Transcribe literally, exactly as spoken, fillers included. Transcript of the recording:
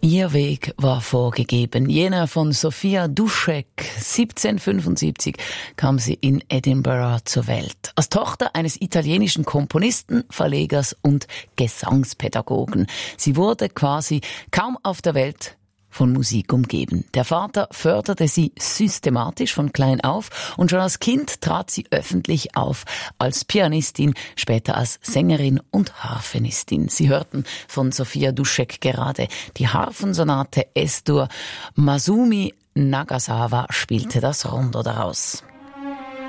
Ihr Weg war vorgegeben, jener von Sophia Dušek. siebzehnhundertfünfundsiebzig kam sie in Edinburgh zur Welt. Als Tochter eines italienischen Komponisten, Verlegers und Gesangspädagogen. Sie wurde quasi kaum auf der Welt von Musik umgeben. Der Vater förderte sie systematisch von klein auf und schon als Kind trat sie öffentlich auf als Pianistin, später als Sängerin und Harfenistin. Sie hörten von Sophia Dušek gerade die Harfensonate Es-Dur. Masumi Nagasawa spielte das Rondo daraus.